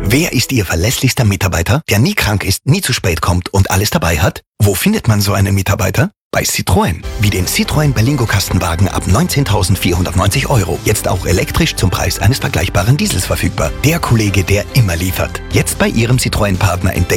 Wer ist Ihr verlässlichster Mitarbeiter, der nie krank ist, nie zu spät kommt und alles dabei hat? Wo findet man so einen Mitarbeiter? Bei Citroën. Wie den Citroën Berlingo Kastenwagen ab 19.490 €. Jetzt auch elektrisch zum Preis eines vergleichbaren Diesels verfügbar. Der Kollege, der immer liefert. Jetzt bei Ihrem Citroën-Partner entdecken